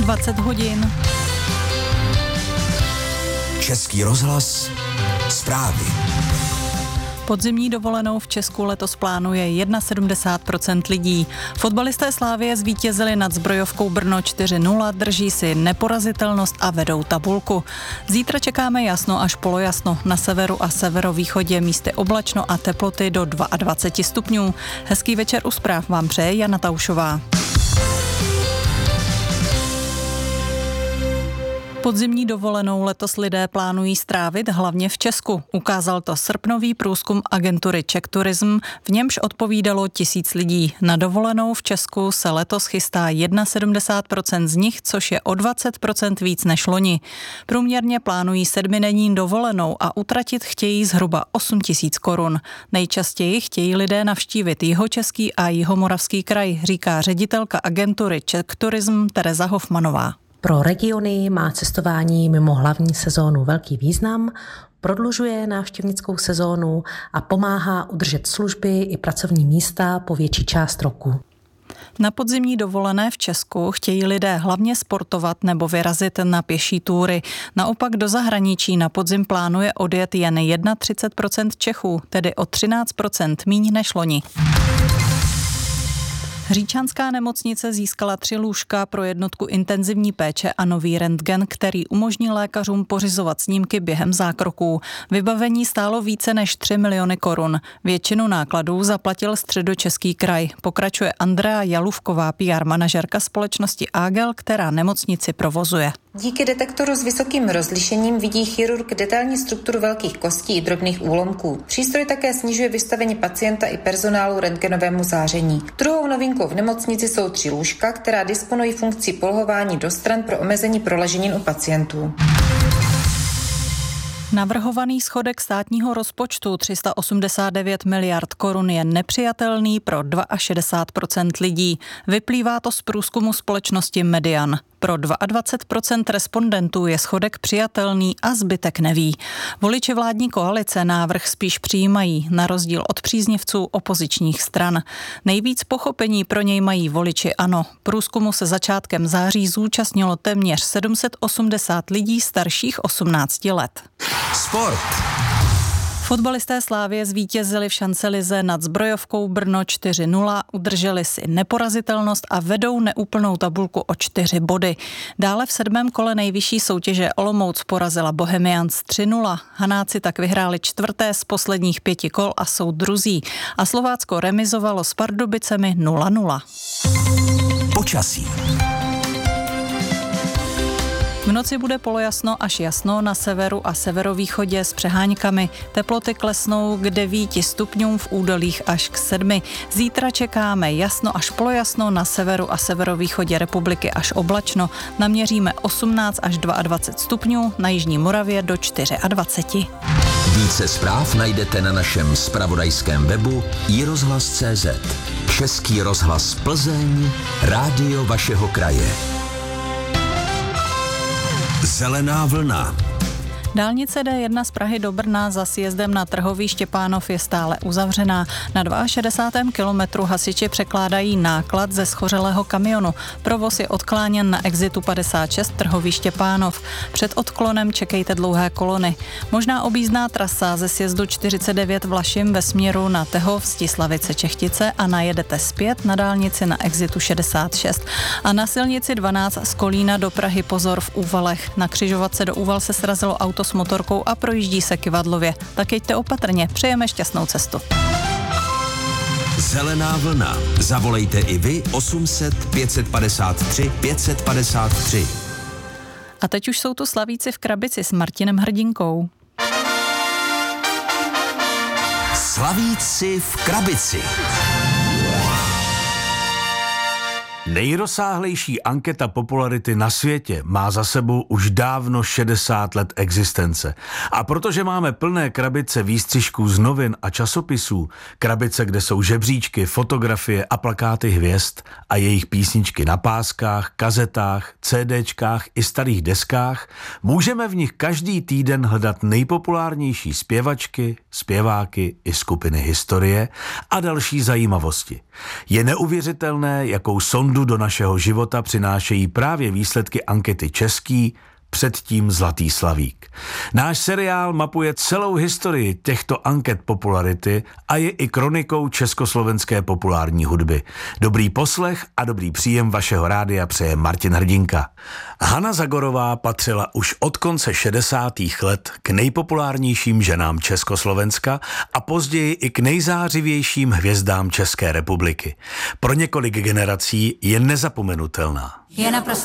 20 hodin. Český rozhlas, zprávy. Podzimní dovolenou v Česku letos plánuje 71% lidí. Fotbalisté Slavie zvítězili nad Zbrojovkou Brno 4-0, drží si neporazitelnost a vedou tabulku. Zítra čekáme jasno až polojasno. Na severu a severovýchodě místy oblačno a teploty do 22 stupňů. Hezký večer u zpráv vám přeje Jana Taušová. Podzimní dovolenou letos lidé plánují strávit hlavně v Česku. Ukázal to srpnový průzkum agentury Czech Tourism, v němž odpovídalo 1000 lidí. Na dovolenou v Česku se letos chystá 71% z nich, což je o 20% víc než loni. Průměrně plánují 7denní dovolenou a utratit chtějí zhruba 8 000 korun. Nejčastěji chtějí lidé navštívit Jihočeský a Jihomoravský kraj, říká ředitelka agentury Czech Tourism Tereza Hofmanová. Pro regiony má cestování mimo hlavní sezónu velký význam, prodlužuje návštěvnickou sezónu a pomáhá udržet služby i pracovní místa po větší část roku. Na podzimní dovolené v Česku chtějí lidé hlavně sportovat nebo vyrazit na pěší túry. Naopak do zahraničí na podzim plánuje odjet jen 31% Čechů, tedy o 13% míň než loni. Hříčanská nemocnice získala 3 lůžka pro jednotku intenzivní péče a nový rentgen, který umožní lékařům pořizovat snímky během zákroků. Vybavení stálo více než 3 miliony korun. Většinu nákladů zaplatil Středočeský kraj. Pokračuje Andrea Jalůvková, PR manažerka společnosti Agel, která nemocnici provozuje. Díky detektoru s vysokým rozlišením vidí chirurg detailní strukturu velkých kostí i drobných úlomků. Přístroj také snižuje vystavení pacienta i personálu rentgenovému záření. Druhou novinkou v nemocnici jsou 3 lůžka, která disponují funkcí polohování do stran pro omezení proleženin u pacientů. Navrhovaný schodek státního rozpočtu 389 miliard korun je nepřijatelný pro 62% lidí. Vyplývá to z průzkumu společnosti Median. Pro 22% respondentů je schodek přijatelný a zbytek neví. Voliči vládní koalice návrh spíš přijímají, na rozdíl od příznivců opozičních stran. Nejvíc pochopení pro něj mají voliči ANO. Průzkumu se začátkem září zúčastnilo téměř 780 lidí starších 18 let. Sport. Fotbalisté Slavie zvítězili v šancelize nad Zbrojovkou Brno 4-0, udrželi si neporazitelnost a vedou neúplnou tabulku o 4 body. Dále v 7. kole nejvyšší soutěže Olomouc porazila Bohemians 3-0. Hanáci tak vyhráli 4. z posledních 5 kol a jsou druzí. A Slovácko remizovalo s Pardubicemi 0-0. Počasí. V noci bude polojasno až jasno na severu a severovýchodě s přeháňkami. Teploty klesnou k 9 stupňům, v údolích až k 7. Zítra čekáme jasno až polojasno, na severu a severovýchodě republiky až oblačno. Naměříme 18 až 22 stupňů, na jižní Moravě do 24. Více zpráv najdete na našem zpravodajském webu iRozhlas.cz. Český rozhlas Plzeň, rádio vašeho kraje. Zelená vlna. Dálnice D1 z Prahy do Brna za sjezdem na Trhový Štěpánov je stále uzavřená. Na 62. kilometru hasiči překládají náklad ze schořelého kamionu. Provoz je odkláněn na exitu 56 Trhový Štěpánov. Před odklonem čekejte dlouhé kolony. Možná objízdná trasa ze sjezdu 49 Vlašim ve směru na Tehov, Stislavice, Čechtice a najedete zpět na dálnici na exitu 66. A na silnici 12 z Kolína do Prahy pozor v Úvalech. Na křižovatce do Úval se srazilo auto s motorkou a projíždí se Kyvadlově. Tak jeďte opatrně, přejeme šťastnou cestu. Zelená vlna. Zavolejte i vy 800 553 553. A teď už jsou tu slavíci v Krabici s Martinem Hrdinkou. Slavíci v Krabici. Nejrozsáhlejší anketa popularity na světě má za sebou už dávno 60 let existence. A protože máme plné krabice výstřižků z novin a časopisů, krabice, kde jsou žebříčky, fotografie a plakáty hvězd a jejich písničky na páskách, kazetách, CDčkách i starých deskách, můžeme v nich každý týden hledat nejpopulárnější zpěvačky, zpěváky i skupiny historie a další zajímavosti. Je neuvěřitelné, jakou sondu osudu do našeho života přinášejí právě výsledky ankety Český, předtím Zlatý slavík. Náš seriál mapuje celou historii těchto anket popularity a je i kronikou československé populární hudby. Dobrý poslech a dobrý příjem vašeho rádia přeje Martin Hrdinka. Hana Zagorová patřila už od konce 60. let k nejpopulárnějším ženám Československa a později i k nejzářivějším hvězdám České republiky. Pro několik generací je nezapomenutelná. Je naprosto